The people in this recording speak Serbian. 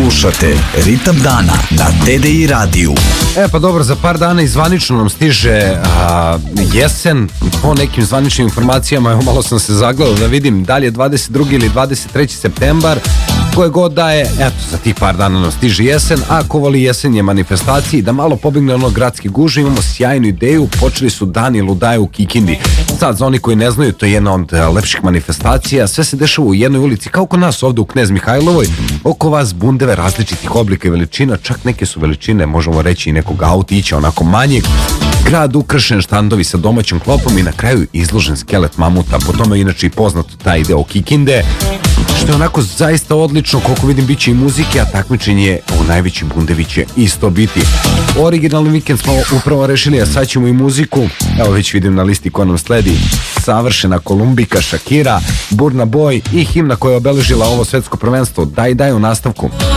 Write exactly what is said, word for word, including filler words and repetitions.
Slušate Ritam dana na T D I radiju. E pa dobro, za par dana i zvanično nam stiže a, jesen. Po nekim zvaničnim informacijama, evo malo sam se zagledao da vidim da li je dvadeset drugi ili dvadeset treći septembar. Koje god da je, eto, za tih par dana nam stiže jesen, a ko voli jesenje manifestaciji, da malo pobegne ono gradski gužve, imamo sjajnu ideju, počeli su dani ludaje u Kikindi. Sad, za oni koji ne znaju, to je jedna od lepših manifestacija, sve se dešava u jednoj ulici, kao kod nas ovdje u Knez Mihajlovoj, oko vas bundeve različitih oblika i veličina, čak neke su veličine, možemo reći i nekog autića, onako manjeg. Grad ukrašen, štandovi sa domaćim klopom i na kraju izložen skelet mamuta, po tome je inače i poznato taj deo Kikinde, što je onako zaista odlično, koliko vidim bit će i muzike, a takmičenje u najveći bundevi će isto biti. Originalni vikend smo upravo rešili, a sad ćemo i muziku, evo već vidim na listi ko nam sledi, savršena Kolumbika, Shakira, Burna Boy i himna koja je obeležila ovo svetsko prvenstvo, Daj Daj u nastavku.